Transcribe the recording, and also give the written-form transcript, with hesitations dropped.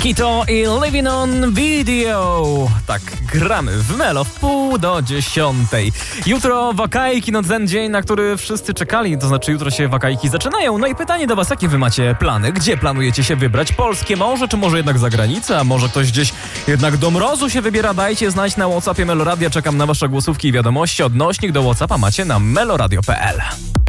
Kito i Living on Video. Tak, gramy w Melo w 9:30. Jutro wakajki, no ten dzień, na który wszyscy czekali, to znaczy jutro się wakajki zaczynają. No i pytanie do was, jakie wy macie plany? Gdzie planujecie się wybrać? Polskie morze, czy może jednak za granicę? A może ktoś gdzieś jednak do mrozu się wybiera? Dajcie znać na WhatsAppie Meloradia. Czekam na wasze głosówki i wiadomości. Odnośnik do WhatsAppa macie na meloradio.pl.